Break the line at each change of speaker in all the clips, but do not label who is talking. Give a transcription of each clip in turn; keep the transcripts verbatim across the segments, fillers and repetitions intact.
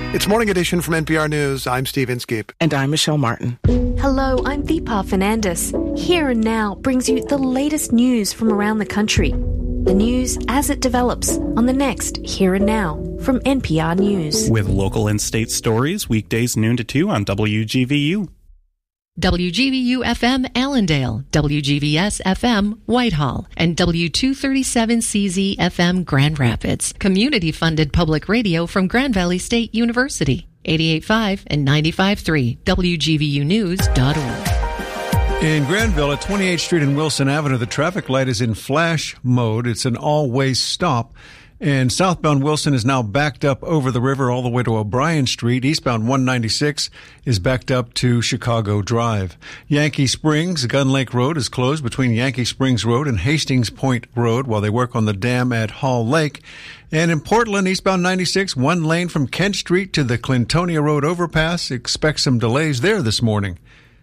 It's Morning Edition from N P R News. I'm Steve Inskeep.
And I'm Michelle Martin.
Hello, I'm Deepa Fernandez. Here and Now brings you the latest news from around the country. The news as it develops on the next Here and Now from N P R News.
With local and state stories, weekdays noon to two on W G V U.
W G V U F M Allendale, W G V S F M Whitehall, and W two thirty-seven C Z F M Grand Rapids. Community-funded public radio from Grand Valley State University. eighty-eight point five and ninety-five point three, W G V U news dot org.
In Granville at twenty-eighth Street and Wilson Avenue, the traffic light is in flash mode. It's an all-way stop. And southbound Wilson is now backed up over the river all the way to O'Brien Street. Eastbound one ninety-six is backed up to Chicago Drive. Yankee Springs, Gun Lake Road is closed between Yankee Springs Road and Hastings Point Road while they work on the dam at Hall Lake. And in Portland, eastbound ninety-six, one lane from Kent Street to the Clintonia Road overpass. Expect some delays there this morning.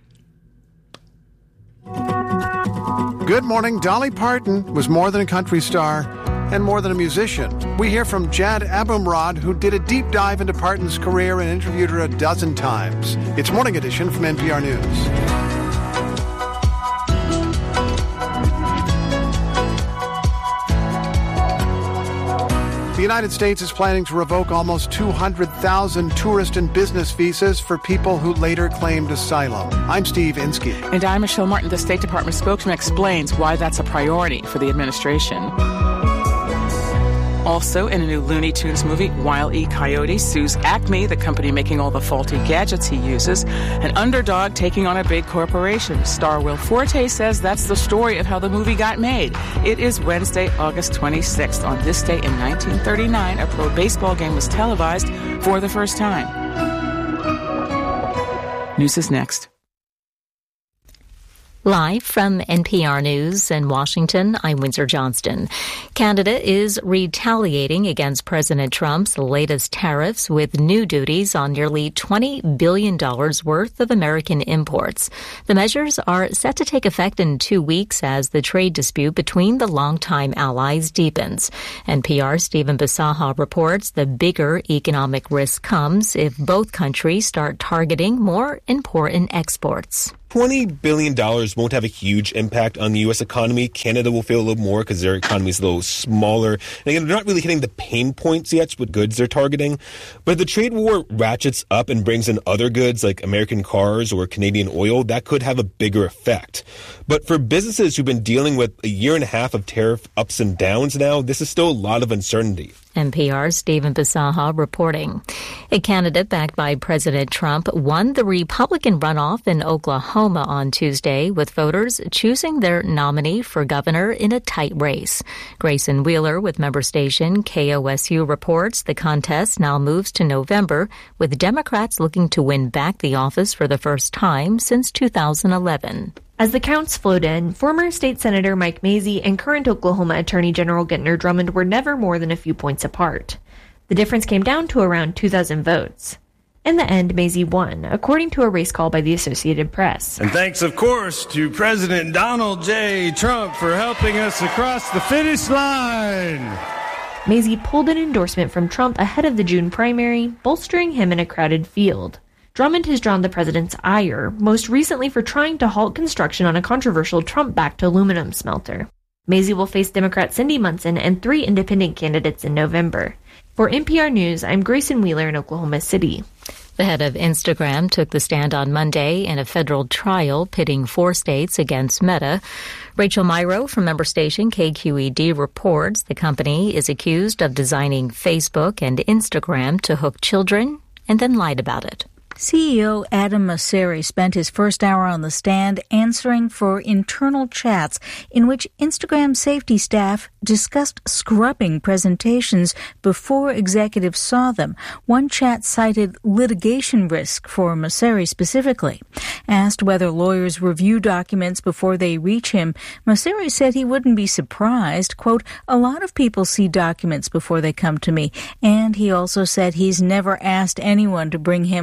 Good morning. Dolly Parton was more than a country star and more than a musician. We hear from Jad Abumrad, who did a deep dive into Parton's career and interviewed her a dozen times. It's Morning Edition from N P R News. The United States is planning to revoke almost two hundred thousand tourist and business visas for people who later claimed asylum. I'm Steve Inskeep.
And I'm Michelle Martin. The State Department spokesman explains why that's a priority for the administration. Also, in a new Looney Tunes movie, Wile E. Coyote sues Acme, the company making all the faulty gadgets he uses. An underdog taking on a big corporation. Star Will Forte says that's the story of how the movie got made. It is Wednesday, August twenty-sixth. On this day in nineteen thirty-nine, a pro baseball game was televised for the first time. News is next.
Live from N P R News in Washington, I'm Windsor Johnston. Canada is retaliating against President Trump's latest tariffs with new duties on nearly twenty billion dollars worth of American imports. The measures are set to take effect in two weeks as the trade dispute between the longtime allies deepens. N P R's Stephen Bisaha reports the bigger economic risk comes if both countries start targeting more important exports.
twenty billion dollars won't have a huge impact on the U S economy. Canada will feel a little more because their economy is a little smaller. And again, they're not really hitting the pain points yet with goods they're targeting. But if the trade war ratchets up and brings in other goods like American cars or Canadian oil, that could have a bigger effect. But for businesses who've been dealing with a year and a half of tariff ups and downs now, this is still a lot of uncertainty.
N P R's Stephen Bisaha reporting. A candidate backed by President Trump won the Republican runoff in Oklahoma on Tuesday, with voters choosing their nominee for governor in a tight race. Grayson Wheeler with member station K O S U reports the contest now moves to November, with Democrats looking to win back the office for the first time since two thousand eleven.
As the counts flowed in, former State Senator Mike Mazzei and current Oklahoma Attorney General Gentner Drummond were never more than a few points apart. The difference came down to around two thousand votes. In the end, Mazzei won, according to a race call by the Associated Press.
And thanks, of course, to President Donald J. Trump for helping us across the finish line.
Mazzei pulled an endorsement from Trump ahead of the June primary, bolstering him in a crowded field. Drummond has drawn the president's ire, most recently for trying to halt construction on a controversial Trump-backed aluminum smelter. Mazzei will face Democrat Cindy Munson and three independent candidates in November. For N P R News, I'm Grayson Wheeler in Oklahoma City.
The head of Instagram took the stand on Monday in a federal trial pitting four states against Meta. Rachel Myrow from member station K Q E D reports the company is accused of designing Facebook and Instagram to hook children and then lied about it.
C E O Adam Mosseri spent his first hour on the stand answering for internal chats in which Instagram safety staff discussed scrubbing presentations before executives saw them. One chat cited litigation risk for Mosseri specifically. Asked whether lawyers review documents before they reach him, Mosseri said he wouldn't be surprised. Quote, a lot of people see documents before they come to me. And he also said he's never asked anyone to bring him less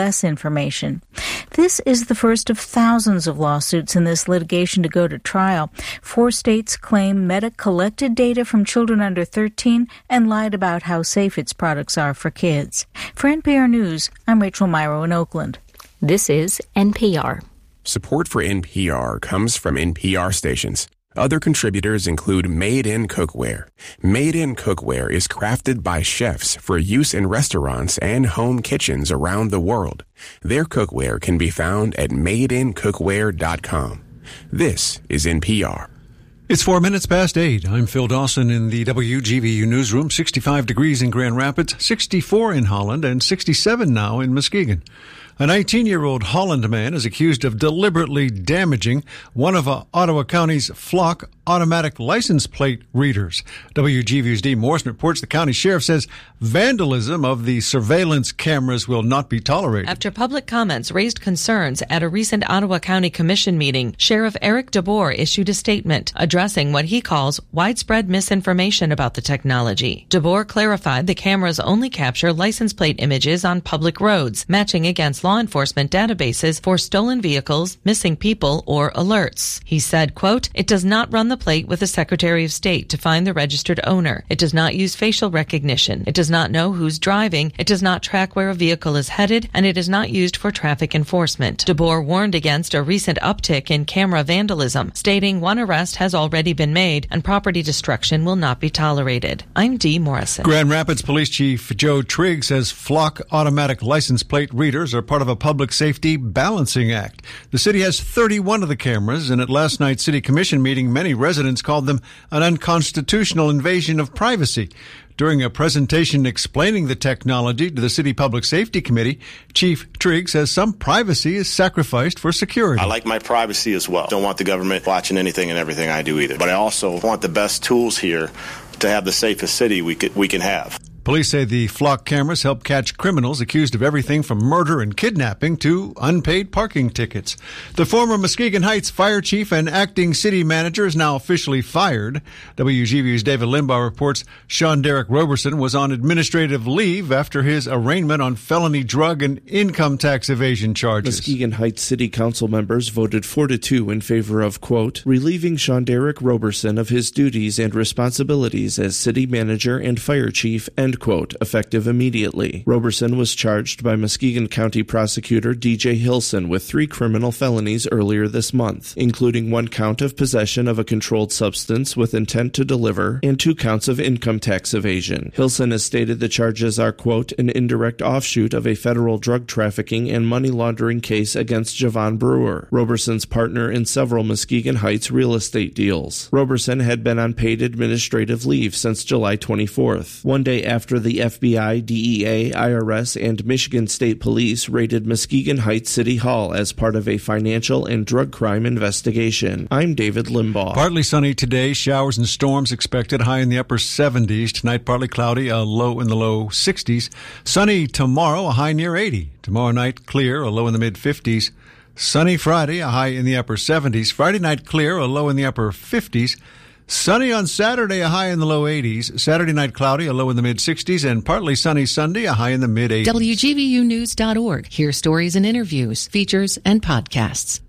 less information. This is the first of thousands of lawsuits in this litigation to go to trial. Four states claim Meta collected data from children under thirteen and lied about how safe its products are for kids. For N P R News, I'm Rachel Myrow in Oakland.
This is N P R.
Support for N P R comes from N P R stations. Other contributors include Made In Cookware. Made In Cookware is crafted by chefs for use in restaurants and home kitchens around the world. Their cookware can be found at made in cookware dot com. This is N P R.
It's four minutes past eight. I'm Phil Dawson in the W G V U newsroom. sixty-five degrees in Grand Rapids, sixty-four in Holland, and sixty-seven now in Muskegon. A nineteen-year-old Holland man is accused of deliberately damaging one of uh, Ottawa County's Flock automatic license plate readers. W G V U's Dee Morrison reports the county sheriff says vandalism of the surveillance cameras will not be tolerated.
After public comments raised concerns at a recent Ottawa County Commission meeting, Sheriff Eric DeBoer issued a statement addressing what he calls widespread misinformation about the technology. DeBoer clarified the cameras only capture license plate images on public roads, matching against law enforcement databases for stolen vehicles, missing people, or alerts. He said, quote, "It does not run the plate with the Secretary of State to find the registered owner. It does not use facial recognition. It does not know who's driving. It does not track where a vehicle is headed, and it is not used for traffic enforcement." DeBoer warned against a recent uptick in camera vandalism, stating one arrest has already been made and property destruction will not be tolerated. I'm Dee Morrison.
Grand Rapids Police Chief Joe Trigg says Flock automatic license plate readers are part of a public safety balancing act. The city has thirty-one of the cameras, and at last night's City Commission meeting, many residents called them an unconstitutional invasion of privacy. During a presentation explaining the technology to the City Public Safety Committee, Chief Trigg says some privacy is sacrificed for security.
I like my privacy as well. Don't want the government watching anything and everything I do either. But I also want the best tools here to have the safest city we could, we can have.
Police say the Flock cameras help catch criminals accused of everything from murder and kidnapping to unpaid parking tickets. The former Muskegon Heights fire chief and acting city manager is now officially fired. W G V U's David Limbaugh reports Sean Derek Roberson was on administrative leave after his arraignment on felony drug and income tax evasion charges.
Muskegon Heights City Council members voted four to two in favor of, quote, relieving Sean Derek Roberson of his duties and responsibilities as city manager and fire chief, end quote, effective immediately. Roberson was charged by Muskegon County prosecutor D J Hilson with three criminal felonies earlier this month, including one count of possession of a controlled substance with intent to deliver and two counts of income tax evasion. Hilson has stated the charges are, quote, an indirect offshoot of a federal drug trafficking and money laundering case against Javon Brewer, Roberson's partner in several Muskegon Heights real estate deals. Roberson had been on paid administrative leave since July twenty-fourth, one day after After the F B I, D E A, I R S, and Michigan State Police raided Muskegon Heights City Hall as part of a financial and drug crime investigation. I'm David Limbaugh.
Partly sunny today, showers and storms expected, high in the upper seventies. Tonight, partly cloudy, a low in the low sixties. Sunny tomorrow, a high near eighty. Tomorrow night, clear, a low in the mid-fifties. Sunny Friday, a high in the upper seventies. Friday night, clear, a low in the upper fifties. Sunny on Saturday, a high in the low eighties. Saturday night cloudy, a low in the mid-sixties. And partly sunny Sunday, a high in the mid-eighties.
W G V U news dot org. Hear stories and interviews, features, and podcasts.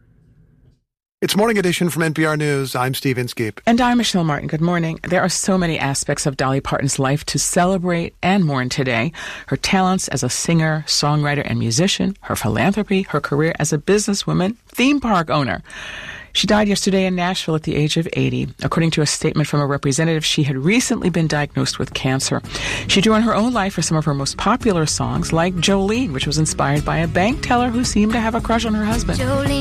It's Morning Edition from N P R News. I'm Steve Inskeep.
And I'm Michelle Martin. Good morning. There are so many aspects of Dolly Parton's life to celebrate and mourn today. Her talents as a singer, songwriter, and musician, her philanthropy, her career as a businesswoman, theme park owner. She died yesterday in Nashville at the age of eighty. According to a statement from a representative, she had recently been diagnosed with cancer. She drew on her own life for some of her most popular songs, like Jolene, which was inspired by a bank teller who seemed to have a crush on her husband. Jolene.